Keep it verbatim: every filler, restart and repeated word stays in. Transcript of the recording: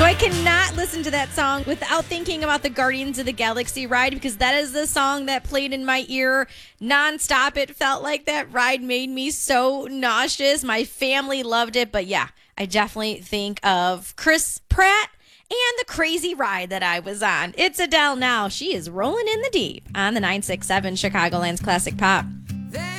I cannot listen to that song without thinking about the Guardians of the Galaxy ride, because that is the song that played in my ear nonstop. It felt like that ride made me so nauseous. My family loved it, but yeah, I definitely think of Chris Pratt and the crazy ride that I was on. It's Adele now. She is rolling in the deep on the nine six seven Chicagoland's Classic Pop.